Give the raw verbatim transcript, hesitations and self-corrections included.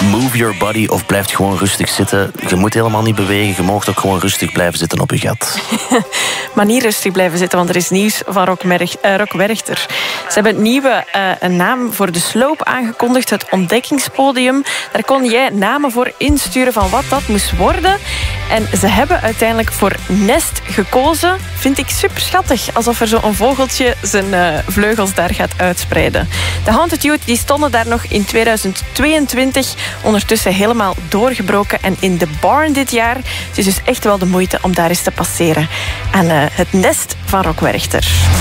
move your body of blijft gewoon rustig zitten. Je moet helemaal niet bewegen. Je mag ook gewoon rustig blijven zitten op je gat. Maar niet rustig blijven zitten, want er is nieuws van Rock, Merg, uh, Rock Werchter. Ze hebben een nieuwe uh, een naam voor de sloop aangekondigd, het ontdekkingspodium. Daar kon jij namen voor insturen van wat dat moest worden. En ze hebben uiteindelijk voor Nest gekozen. Vind ik super schattig, alsof er zo'n vogeltje zijn uh, vleugels daar gaat uitspreiden. De Haunted Youth die stonden daar nog in tweeduizend tweeëntwintig, ondertussen helemaal doorgebroken en in de barn dit jaar. Het is dus echt wel de moeite om daar eens te passeren aan uh, het Nest van Rock Werchter.